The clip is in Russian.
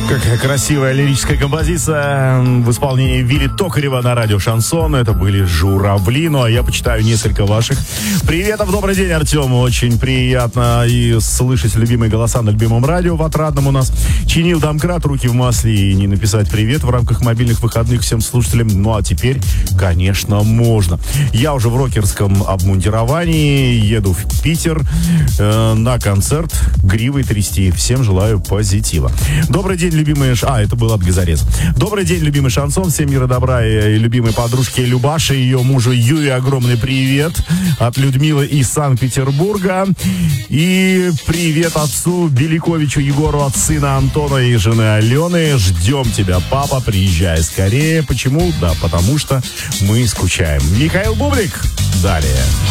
Какая красивая лирическая композиция в исполнении Вилли Токарева на радио Шансон. Это были «Журавли». Ну, а я почитаю несколько ваших приветов. Добрый день, Артем. Очень приятно и слышать любимые голоса на любимом радио. В Отрадном у нас чинил домкрат, руки в масле, и не написать привет в рамках мобильных выходных всем слушателям. Ну, а теперь, конечно, можно. Я уже в рокерском обмундировании, еду в Питер на концерт «Гривой трясти». Всем желаю позитива. Добрый день, любимые... это было от Газореза. Добрый день, любимый шансон. Всем мира, добра и любимой подружке Любаше, ее мужу Юрию огромный привет от Людмилы из Санкт-Петербурга. И привет отцу Беликовичу Егору от сына Антона и жены Алены. Ждем тебя, папа, приезжай скорее. Почему? Да, потому что мы скучаем. Михаил Бублик. Далее.